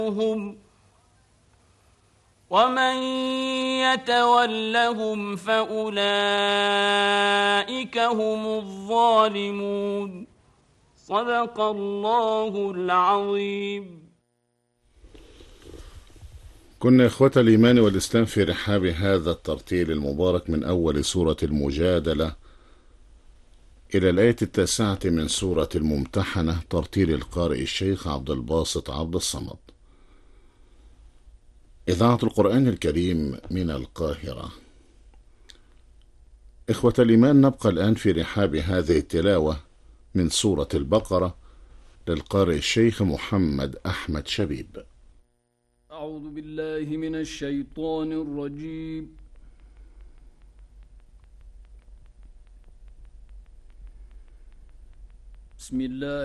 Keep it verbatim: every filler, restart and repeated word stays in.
هم ومن يتولهم فأولئك هم الظالمون. صدق الله العظيم. كنا إخوة الإيمان والإسلام في رحاب هذا الترتيل المبارك من أول سورة المجادلة إلى الآية التاسعة من سورة الممتحنة، ترتيل القارئ الشيخ عبد الباسط عبد الصمد، إذاعة القرآن الكريم من القاهرة. إخوة الإيمان، نبقى الآن في رحاب هذه التلاوة من سورة البقرة للقارئ الشيخ محمد أحمد شبيب. أعوذ بالله من الشيطان الرجيم. بسم الله